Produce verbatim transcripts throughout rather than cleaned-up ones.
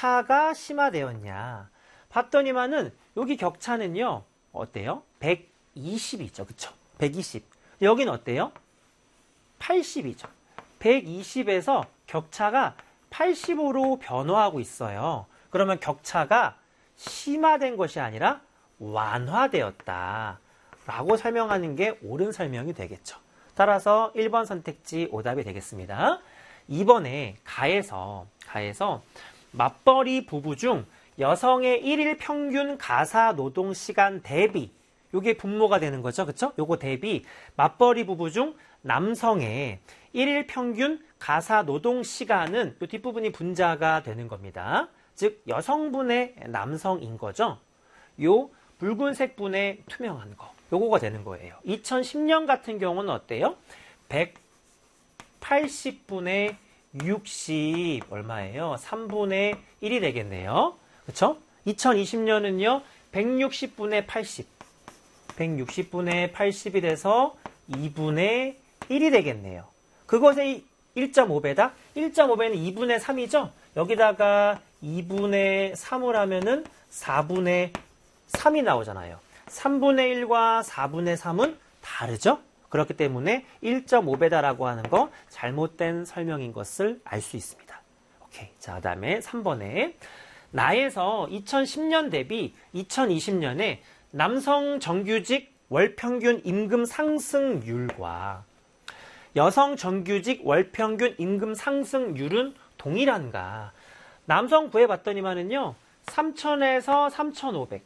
격차가 심화되었냐? 봤더니만은 여기 격차는요. 어때요? 백이십이죠. 그쵸? 백이십. 여기는 어때요? 팔십이죠. 백이십에서 격차가 팔십으로 변화하고 있어요. 그러면 격차가 심화된 것이 아니라 완화되었다 라고 설명하는 게 옳은 설명이 되겠죠. 따라서 일 번 선택지 오답이 되겠습니다. 이 번에 가에서 가에서 맞벌이 부부 중 여성의 일일 평균 가사 노동 시간 대비, 요게 분모가 되는 거죠. 그쵸? 요거 대비 맞벌이 부부 중 남성의 일일 평균 가사 노동 시간은 요 뒷부분이 분자가 되는 겁니다. 즉 여성분의 남성인 거죠. 요 붉은색 분의 투명한 거, 요거가 되는 거예요. 이천십 년 같은 경우는 어때요? 백팔십 분의 육십 얼마예요? 삼분의 일이 되겠네요. 그쵸? 이천이십 년은요 백육십 분의 팔십, 백육십 분의 팔십이 돼서 이분의 일이 되겠네요. 그것의 일 점 오 배다? 일 점 오 배는 이분의 삼이죠? 여기다가 이분의 삼을 하면은 사분의 삼이 나오잖아요. 삼분의 일과 사분의 삼은 다르죠? 그렇기 때문에 일 점 오 배다라고 하는 거 잘못된 설명인 것을 알 수 있습니다. 오케이. 자, 그 다음에 삼 번에 나에서 이천십 년 대비 이천이십 년에 남성 정규직 월평균 임금 상승률과 여성 정규직 월평균 임금 상승률은 동일한가? 남성 구해봤더니만은요, 삼천에서 삼천오백,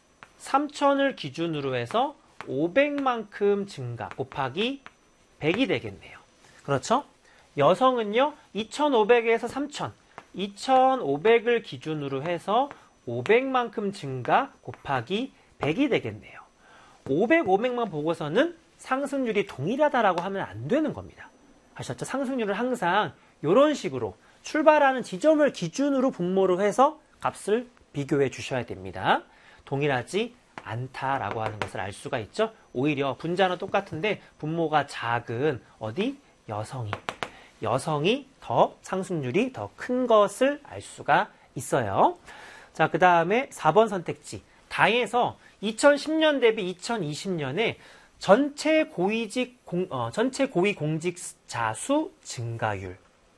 삼천을 기준으로 해서 오백만큼 증가 곱하기 백이 되겠네요. 그렇죠? 여성은요, 이천오백에서 삼천, 이천오백을 기준으로 해서 오백만큼 증가 곱하기 백이 되겠네요. 오백, 오백만 보고서는 상승률이 동일하다라고 하면 안 되는 겁니다. 아셨죠? 상승률을 항상 이런 식으로 출발하는 지점을 기준으로 분모를 해서 값을 비교해 주셔야 됩니다. 동일하지 않다라고 하는 것을 알 수가 있죠. 오히려 분자는 똑같은데 분모가 작은 어디? 여성이. 여성이 더 상승률이 더 큰 것을 알 수가 있어요. 자, 그 다음에 사 번 선택지. 다에서 이천십 년 대비 이천이십 년에 전체 고위직 공, 어, 전체 고위 공직자 수 증가율.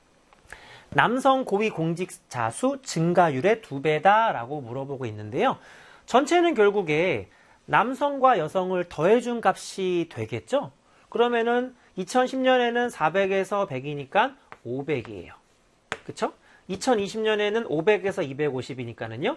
남성 고위 공직자 수 증가율의 두 배다라고 물어보고 있는데요. 전체는 결국에 남성과 여성을 더해준 값이 되겠죠? 그러면은 이천십 년에는 사백에서 백이니까 오백이에요. 그쵸? 이천이십 년에는 오백에서 이백오십이니까는요,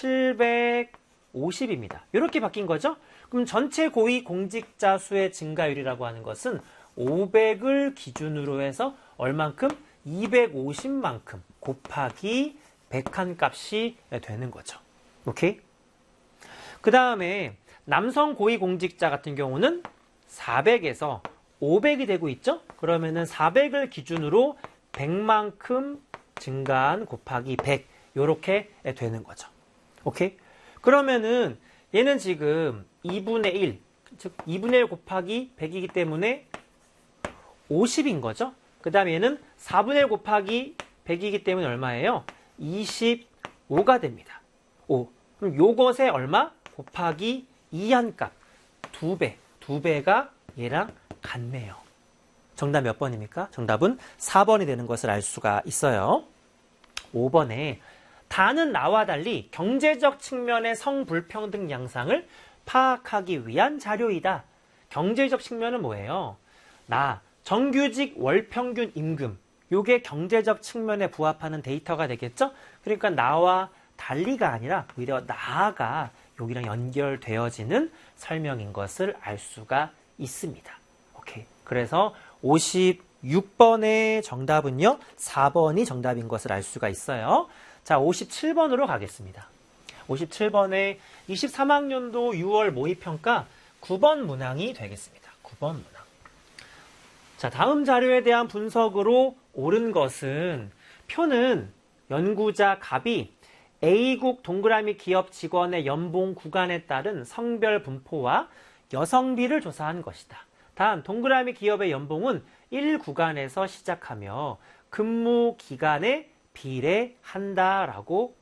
칠백오십입니다. 이렇게 바뀐 거죠? 그럼 전체 고위 공직자 수의 증가율이라고 하는 것은 오백을 기준으로 해서 얼만큼? 이백오십만큼 곱하기 백한 값이 되는 거죠. 오케이? 그 다음에 남성 고위공직자 같은 경우는 사백에서 오백이 되고 있죠? 그러면은 사백을 기준으로 백만큼 증가한 곱하기 백, 요렇게 되는 거죠. 오케이? 그러면은 얘는 지금 이분의 일, 즉 이분의 일 곱하기 백이기 때문에 오십인 거죠? 그 다음에 얘는 사분의 일 곱하기 백이기 때문에 얼마예요? 이십오가 됩니다. 오. 그럼 요것에 얼마? 곱하기 이한 값. 두 배. 두 배가 얘랑 같네요. 정답 몇 번입니까? 정답은 사 번이 되는 것을 알 수가 있어요. 오 번에 다는 나와 달리 경제적 측면의 성불평등 양상을 파악하기 위한 자료이다. 경제적 측면은 뭐예요? 나 정규직 월평균 임금, 요게 경제적 측면에 부합하는 데이터가 되겠죠? 그러니까 나와 달리가 아니라 오히려 나가 여기랑 연결되어지는 설명인 것을 알 수가 있습니다. 오케이. 그래서 오십육 번의 정답은요, 사 번이 정답인 것을 알 수가 있어요. 자, 오십칠 번으로 가겠습니다. 오십칠 번에 이십삼 학년도 유월 모의평가 구 번 문항이 되겠습니다. 구 번 문항. 자, 다음 자료에 대한 분석으로 옳은 것은 표는 연구자 갑이 A국 동그라미 기업 직원의 연봉 구간에 따른 성별 분포와 여성비를 조사한 것이다. 단, 동그라미 기업의 연봉은 일 구간에서 시작하며 근무 기간에 비례한다라고